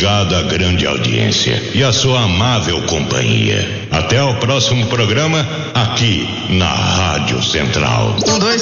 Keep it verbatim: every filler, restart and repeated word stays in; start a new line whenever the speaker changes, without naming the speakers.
Obrigado à grande audiência e à sua amável companhia. Até o próximo programa, aqui na Rádio Central.
Um, dois,